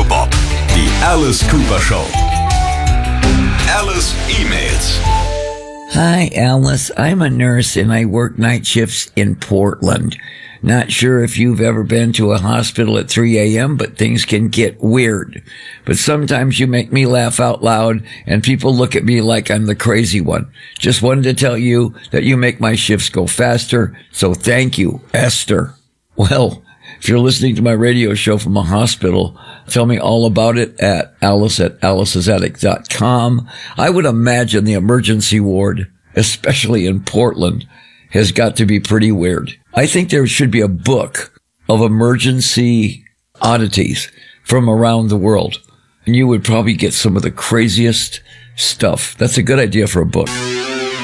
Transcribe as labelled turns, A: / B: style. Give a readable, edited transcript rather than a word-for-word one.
A: Bob. Die Alice Cooper Show. Alice E-Mails.
B: Hi, Alice. I'm a nurse and I work night shifts in Portland. Not sure if you've ever been to a hospital at 3 a.m., but things can get weird. But sometimes you make me laugh out loud and people look at me like I'm the crazy one. Just wanted to tell you that you make my shifts go faster, so thank you, Esther. Well, if you're listening to my radio show from a hospital, tell me all about it at alice@alice'sattic.com. I would imagine the emergency ward, especially in Portland, has got to be pretty weird. I think there should be a book of emergency oddities from around the world. And you would probably get some of the craziest stuff. That's a good idea for a book.